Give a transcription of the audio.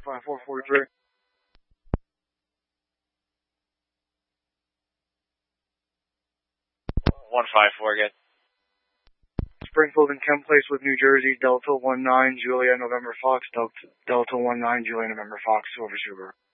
15443. Good. Springfield and Kemp Place with New Jersey, Delta 19 Julia November Fox, Delta 19 Julia November Fox, Silver Subaru.